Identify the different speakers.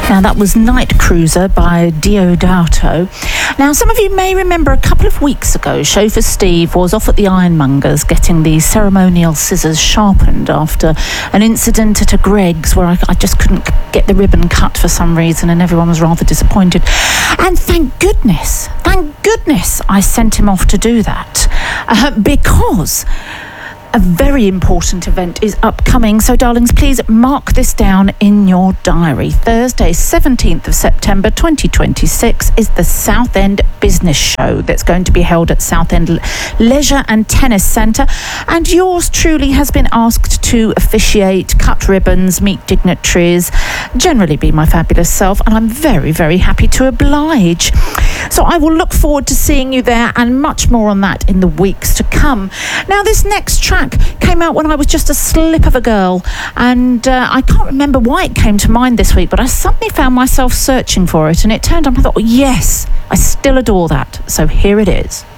Speaker 1: Now that was Night Cruiser by Deodato. Now some of you may remember a couple of weeks ago, chauffeur Steve was off at the Ironmongers getting the ceremonial scissors sharpened after an incident at a Greggs where I just couldn't get the ribbon cut for some reason and everyone was rather disappointed. And thank goodness I sent him off to do that because a very important event is upcoming. So darlings, please mark this down in your diary. Thursday 17th of September 2026 is the Southend Business Show that's going to be held at Southend Leisure and Tennis Centre, and yours truly has been asked to officiate, cut ribbons, meet dignitaries, generally be my fabulous self, and I'm very, very happy to oblige. So I will look forward to seeing you there, and much more on that in the weeks to come. Now this next track came out when I was just a slip of a girl, and I can't remember why it came to mind this week, but I suddenly found myself searching for it, and it turned up. I thought, yes, I still adore that. So here it is.